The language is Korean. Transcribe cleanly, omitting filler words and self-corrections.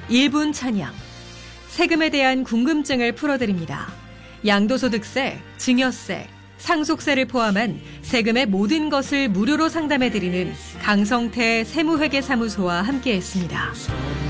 1분 찬양. 세금에 대한 궁금증을 풀어드립니다. 양도소득세, 증여세, 상속세를 포함한 세금의 모든 것을 무료로 상담해드리는 강성태 세무회계사무소와 함께했습니다.